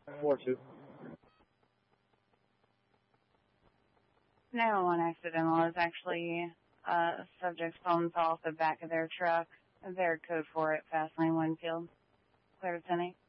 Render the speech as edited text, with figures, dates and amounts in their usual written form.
4-2. 911 accidental is actually a subject's phone fell off the back of their truck. Their code for it, fast lane Winfield. Clear to 10-8.